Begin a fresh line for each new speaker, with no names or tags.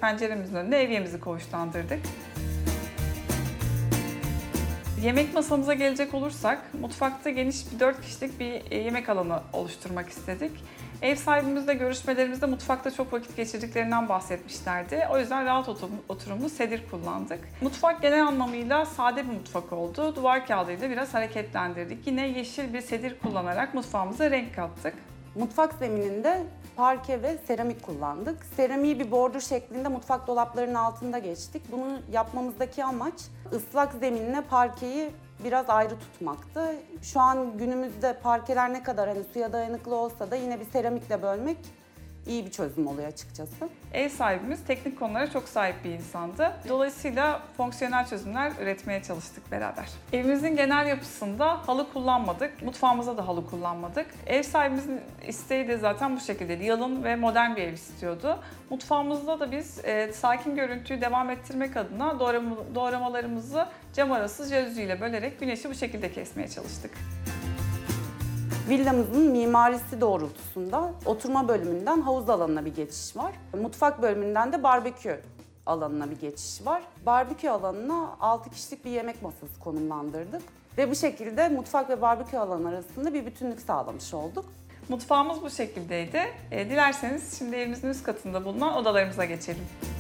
penceremizin önünde evyemizi koğuşlandırdık. Yemek masamıza gelecek olursak, mutfakta geniş bir 4 kişilik bir yemek alanı oluşturmak istedik. Ev sahibimizle görüşmelerimizde mutfakta çok vakit geçirdiklerinden bahsetmişlerdi. O yüzden rahat oturumlu sedir kullandık. Mutfak genel anlamıyla sade bir mutfak oldu. Duvar kağıdıyla biraz hareketlendirdik. Yine yeşil bir sedir kullanarak mutfağımıza renk kattık.
Mutfak zemininde parke ve seramik kullandık. Seramiği bir bordür şeklinde mutfak dolaplarının altında geçtik. Bunu yapmamızdaki amaç ıslak zeminle parkeyi biraz ayrı tutmaktı. Şu an günümüzde parkeler ne kadar suya dayanıklı olsa da yine bir seramikle bölmek iyi bir çözüm oluyor açıkçası.
Ev sahibimiz teknik konulara çok sahip bir insandı. Dolayısıyla fonksiyonel çözümler üretmeye çalıştık beraber. Evimizin genel yapısında halı kullanmadık, mutfağımıza da halı kullanmadık. Ev sahibimizin isteği de zaten bu şekildeydi. Yalın ve modern bir ev istiyordu. Mutfağımızda da biz sakin görüntüyü devam ettirmek adına doğramalarımızı cam arası jaluzi ile bölerek güneşi bu şekilde kesmeye çalıştık.
Villamızın mimarisi doğrultusunda oturma bölümünden havuz alanına bir geçiş var. Mutfak bölümünden de barbekü alanına bir geçiş var. Barbekü alanına 6 kişilik bir yemek masası konumlandırdık. Ve bu şekilde mutfak ve barbekü alanı arasında bir bütünlük sağlamış olduk.
Mutfağımız bu şekildeydi. Dilerseniz şimdi evimizin üst katında bulunan odalarımıza geçelim.